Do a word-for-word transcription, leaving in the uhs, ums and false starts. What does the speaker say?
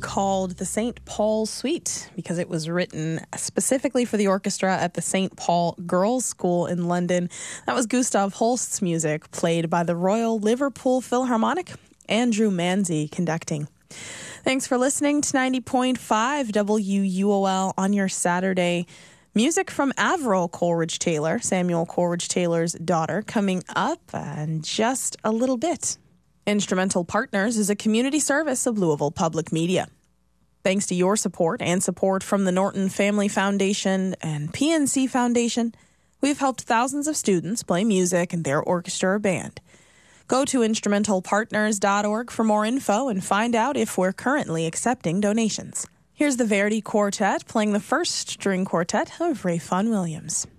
called the Saint Paul Suite because it was written specifically for the orchestra at the Saint Paul Girls' School in London. That was Gustav Holst's music, played by the Royal Liverpool Philharmonic, Andrew Manzi conducting. Thanks for listening to ninety point five W U O L on your Saturday. Music from Avril Coleridge-Taylor, Samuel Coleridge-Taylor's daughter, coming up in just a little bit. Instrumental Partners is a community service of Louisville Public Media. Thanks to your support and support from the Norton Family Foundation and P N C Foundation, we've helped thousands of students play music in their orchestra or band. Go to instrumental partners dot org for more info and find out if we're currently accepting donations. Here's the Verdi Quartet playing the first string quartet of Ray Vaughan Williams.